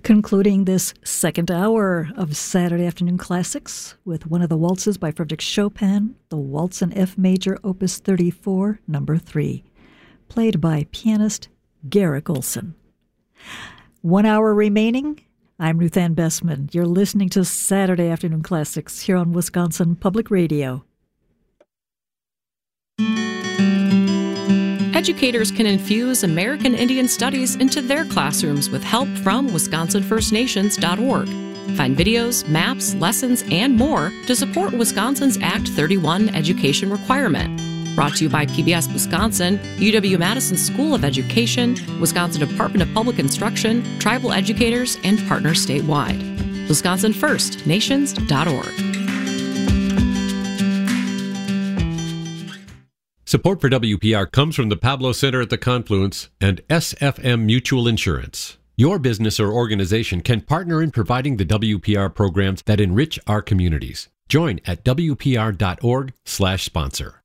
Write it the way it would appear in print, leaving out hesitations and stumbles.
Concluding this second hour of Saturday Afternoon Classics with one of the waltzes by Frederic Chopin, the Waltz in F Major, Opus 34, Number 3, played by pianist Garrick Olson. 1 hour remaining. I'm Ruth Ann Bessman. You're listening to Saturday Afternoon Classics here on Wisconsin Public Radio. Educators can infuse American Indian Studies into their classrooms with help from WisconsinFirstNations.org. Find videos, maps, lessons, and more to support Wisconsin's Act 31 education requirement. Brought to you by PBS Wisconsin, UW-Madison School of Education, Wisconsin Department of Public Instruction, tribal educators, and partners statewide. WisconsinFirstNations.org. Support for WPR comes from the Pablo Center at the Confluence and SFM Mutual Insurance. Your business or organization can partner in providing the WPR programs that enrich our communities. Join at WPR.org/sponsor.